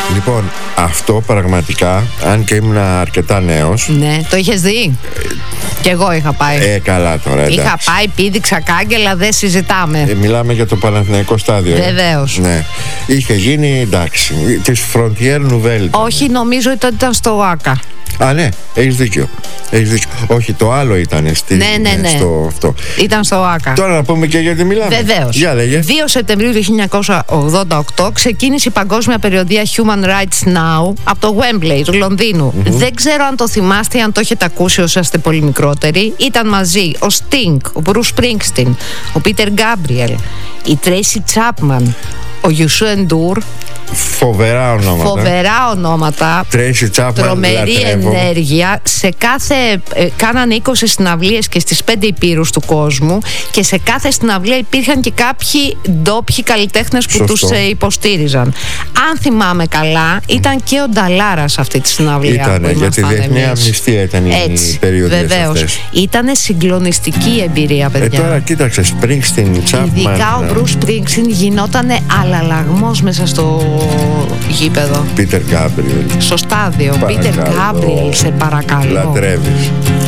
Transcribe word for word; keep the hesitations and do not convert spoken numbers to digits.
Λοιπόν, αυτό πραγματικά, αν και ήμουν αρκετά νέος. Ναι, το είχες δει? Ε, Κι εγώ είχα πάει. Ε, καλά τώρα, εντάξει. Είχα πάει, πήδηξα κάγκελα, δεν συζητάμε. Ε, μιλάμε για το Παναθηναϊκό στάδιο. Βεβαίως. Ε. Ναι. Είχε γίνει, εντάξει, της Frontier Nouvelle. Όχι, νομίζω ότι ήταν στο ΟΑΚΑ. Α, ναι, έχεις δίκιο. Έχεις δίκιο. Όχι, το άλλο ήταν στη, ναι, ναι, ναι. στο αυτό. Ήταν στο ΟΑΚΑ. Τώρα να πούμε και γιατί μιλάμε. Βεβαίως. Για λέγε. δύο Σεπτεμβρίου του χίλια εννιακόσια ογδόντα οκτώ ξεκίνησε η παγκόσμια περιοδεία Human Rights Now από το Wembley του Λονδίνου. Mm-hmm. Δεν ξέρω αν το θυμάστε ή αν το έχετε ακούσει όσοι είστε πολύ μικρότεροι. Ήταν μαζί ο Sting, ο Bruce Springsteen, ο Peter Gabriel, η Tracy Chapman, ο Youssou N'Dour. Φοβερά ονόματα. Φοβερά ονόματα. Tracy Chapman, τρομερή λατρεύω. ενέργεια. Σε κάθε. Ε, κάνανε είκοσι συναυλίες και στις πέντε υπήρους του κόσμου. Και σε κάθε συναυλία υπήρχαν και κάποιοι ντόπιοι καλλιτέχνες που Σωστό. τους ε, υποστήριζαν. Αν θυμάμαι καλά, ήταν και ο Νταλάρα σε αυτή τη συναυλία. Ήτανε, για τη Διεθνή Αμνηστία ήταν οι περιοδίες αυτές. Ήτανε συγκλονιστική η εμπειρία, παιδιά. Ε, τώρα κοίταξε, Springsteen, Chapman. Ειδικά ο Bruce Springsteen γινότανε αλλαλαγμός μέσα στο γήπεδο. Peter Gabriel. Στο στάδιο. Παρακαλώ. Peter Gabriel, σε παρακαλώ. Λατρεύεις.